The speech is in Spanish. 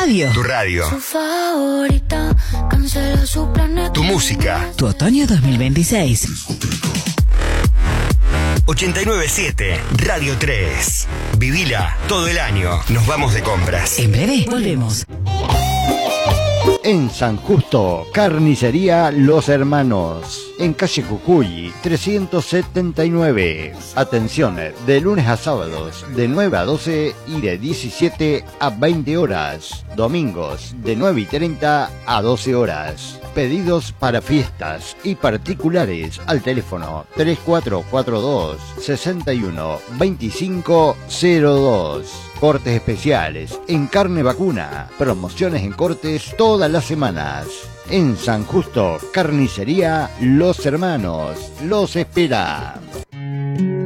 radio. Tu radio. Su favorita, cancela su planeta. Tu música. Tu otoño 2026. 897 Radio 3. Vivila todo el año. Nos vamos de compras. En breve volvemos. En San Justo, Carnicería Los Hermanos, en calle Jujuy 379. Atención, de lunes a sábados de 9 a 12 y de 17 a 20 horas. Domingos de 9:30 a 12 horas. Pedidos para fiestas y particulares al teléfono 3442 61 2502. Cortes especiales en carne vacuna. Promociones en cortes todas las semanas. En San Justo, Carnicería Los Hermanos. Los espera.